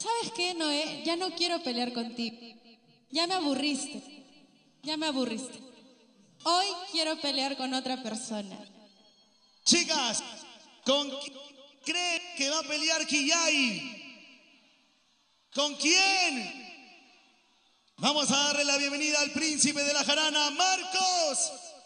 ¿Sabes qué, Noé? Ya no quiero pelear contigo. Ya me aburriste. Ya me aburriste. Hoy quiero pelear con otra persona. Chicas, ¿con quién creen que va a pelear Quillay? ¿Con quién? Vamos a darle la bienvenida al príncipe de la jarana, Marcos